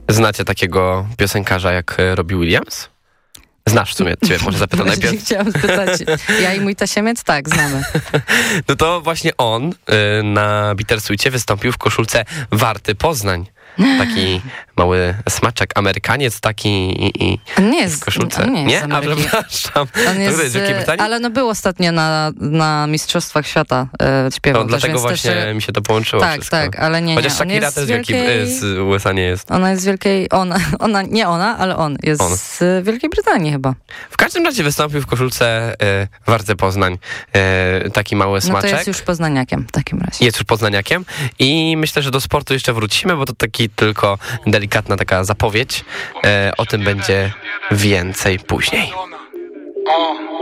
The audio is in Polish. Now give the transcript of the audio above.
Znacie takiego piosenkarza jak Robbie Williams? Znasz w sumie, ciebie może zapytam najpierw. Chciałam spytać. Ja i mój tasiemiec? Tak, znamy. No to właśnie on na Bittersweetie wystąpił w koszulce Warty Poznań. Taki mały smaczek, Amerykaniec taki i On nie jest, w koszulce. on nie jest z A Ameryki. przepraszam. On jest, jest z Wielkiej Brytanii? ale był ostatnio na Mistrzostwach Świata śpiewał. No, dlatego właśnie też, mi się to połączyło tak, wszystko. Tak, ale nie. Chociaż On Shakira jest też z USA nie jest. Ona jest z Wielkiej... nie ona, ale on jest z Wielkiej Brytanii chyba. W każdym razie wystąpił w koszulce Warty Poznań. Taki mały smaczek. No to jest już poznaniakiem w takim razie. Jest już poznaniakiem i myślę, że do sportu jeszcze wrócimy, bo to taki tylko delikatna taka zapowiedź. O tym będzie więcej później.